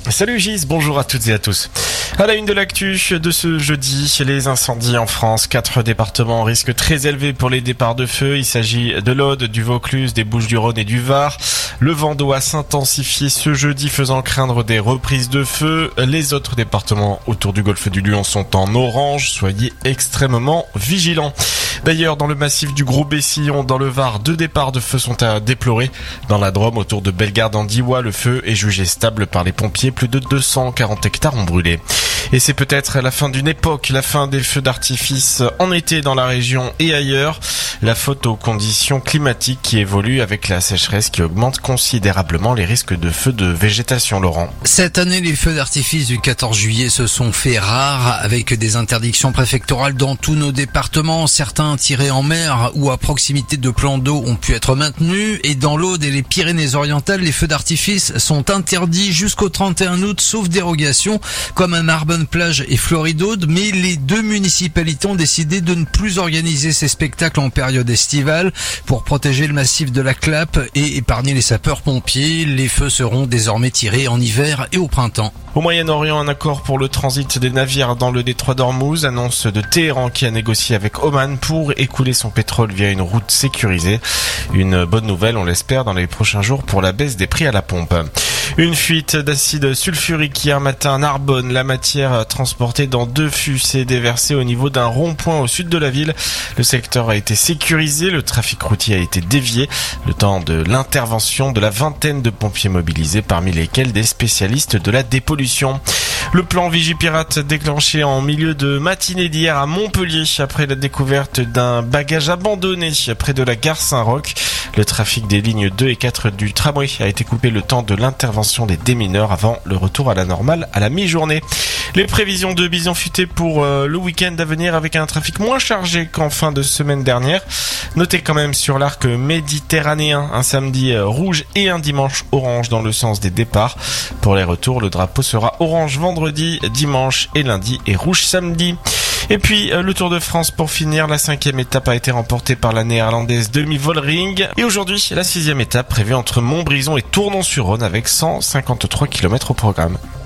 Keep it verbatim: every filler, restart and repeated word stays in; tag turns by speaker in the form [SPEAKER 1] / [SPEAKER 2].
[SPEAKER 1] Salut Gis, bonjour à toutes et à tous. À la une de l'actu de ce jeudi, les incendies en France. Quatre départements en risque très élevé pour les départs de feu. Il s'agit de l'Aude, du Vaucluse, des Bouches-du-Rhône et du Var. Le vent doit s'intensifier ce jeudi, faisant craindre des reprises de feu. Les autres départements autour du golfe du Lion sont en orange. Soyez extrêmement vigilants. D'ailleurs, dans le massif du Gros-Bessillon, dans le Var, deux départs de feu sont à déplorer. Dans la Drôme, autour de Bellegarde-en-Diois, le feu est jugé stable par les pompiers. Plus de deux cent quarante hectares ont brûlé. Et c'est peut-être la fin d'une époque, la fin des feux d'artifice en été dans la région et ailleurs. La faute aux conditions climatiques qui évoluent avec la sécheresse qui augmente considérablement les risques de feux de végétation, Laurent.
[SPEAKER 2] Cette année, les feux d'artifice du quatorze juillet se sont fait rares avec des interdictions préfectorales dans tous nos départements. Certains tirés en mer ou à proximité de plans d'eau ont pu être maintenus. Et dans l'Aude et les Pyrénées-Orientales, les feux d'artifice sont interdits jusqu'au trente et un août, sauf dérogation, comme à Narbonne-Plage et Floridaude. Mais les deux municipalités ont décidé de ne plus organiser ces spectacles en période estivale pour protéger le massif de la Clappe et épargner les sapeurs-pompiers. Les feux seront désormais tirés en hiver et au printemps.
[SPEAKER 1] Au Moyen-Orient, un accord pour le transit des navires dans le détroit d'Ormuz, annonce de Téhéran qui a négocié avec Oman pour écouler son pétrole via une route sécurisée. Une bonne nouvelle, on l'espère, dans les prochains jours pour la baisse des prix à la pompe. Une fuite d'acide sulfurique hier matin à Narbonne. La matière transportée dans deux fûts s'est déversée au niveau d'un rond-point au sud de la ville. Le secteur a été sécurisé, le trafic routier a été dévié. Le temps de l'intervention de la vingtaine de pompiers mobilisés, parmi lesquels des spécialistes de la dépollution. Le plan Vigipirate déclenché en milieu de matinée d'hier à Montpellier après la découverte d'un bagage abandonné près de la gare Saint-Roch. Le trafic des lignes deux et quatre du tramway a été coupé le temps de l'intervention des démineurs avant le retour à la normale à la mi-journée. Les prévisions de Bison Futé pour euh, le week-end à venir avec un trafic moins chargé qu'en fin de semaine dernière. Notez quand même sur l'arc méditerranéen un samedi euh, rouge et un dimanche orange dans le sens des départs. Pour les retours, le drapeau sera orange vendredi, dimanche et lundi et rouge samedi. Et puis euh, le Tour de France pour finir, la cinquième étape a été remportée par la néerlandaise Demi Vollering. Et aujourd'hui, la sixième étape prévue entre Montbrison et Tournon-sur-Rhône avec cent cinquante-trois kilomètres au programme.